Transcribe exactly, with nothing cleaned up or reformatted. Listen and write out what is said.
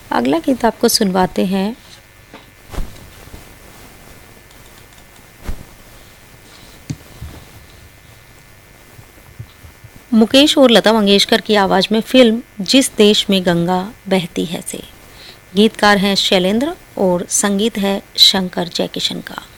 अगला गीत आपको सुनवाते हैं मुकेश और लता मंगेशकर की आवाज़ में फिल्म जिस देश में गंगा बहती है से। गीतकार हैं शैलेंद्र और संगीत है शंकर जयकिशन का।